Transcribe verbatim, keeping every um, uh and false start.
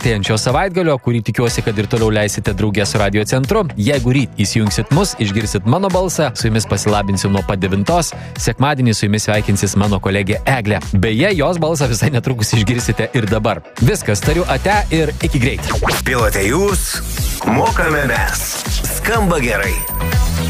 artėjančio savaitgalio, kurį tikiuosi, kad ir toliau leisite draugę su Radio Centru. Jeigu ryt įsijungsit mus, išgirsit mano balsą, su jumis pasilabinsiu nuo pat devintos. Sekmadienį su jumis sveikinsis mano kolegė Eglė. Beje, jos balsą visai netrukus išgirsite ir dabar. Viskas, tariu ate ir iki greit. Pilote jūs, mokame mes. Skamba gerai.